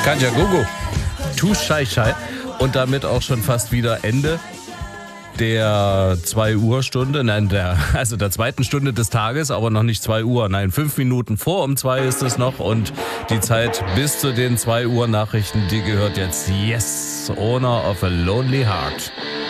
Kanja Gogo. Tu Schei Schei. Und damit auch schon fast wieder Ende der 2 Uhr Stunde, der zweiten Stunde des Tages, aber noch nicht 2 Uhr. Nein, 5 Minuten vor um 2 ist es noch und die Zeit bis zu den 2 Uhr Nachrichten, die gehört jetzt Yes, Owner of a Lonely Heart.